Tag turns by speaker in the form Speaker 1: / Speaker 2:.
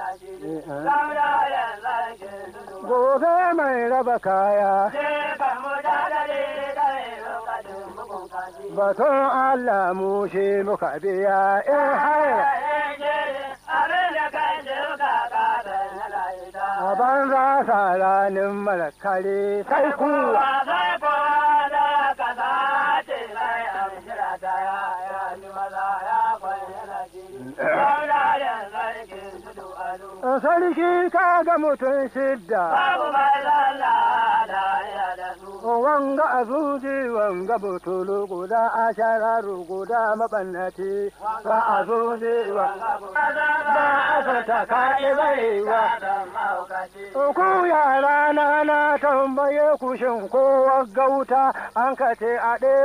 Speaker 1: Gobe mai raba kaya. Batun Allah mu shi muka biya in haira. A banza saranin malakari sai kuwa. Sarki ka ga mutum shidda. Wanga azuji wanga butulu guda ashararu guda mabannati ba azuji wanga ba asata kaɗe baiwa. Ku yara na tambaye ku shin kowa gauta an kace a